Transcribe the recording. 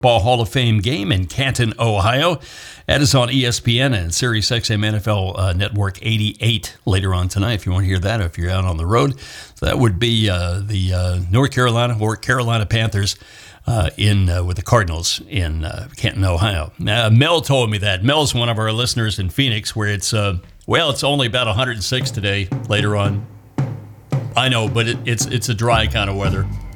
Hall of Fame game in Canton, Ohio. That is on ESPN and Sirius XM NFL Network 88 later on tonight if you want to hear that, if you're out on the road. So that would be the North Carolina or Carolina Panthers with the Cardinals in Canton, Ohio. Now, Mel told me that. Mel's one of our listeners in Phoenix where it's only about 106 today later on. I know, but it's a dry kind of weather.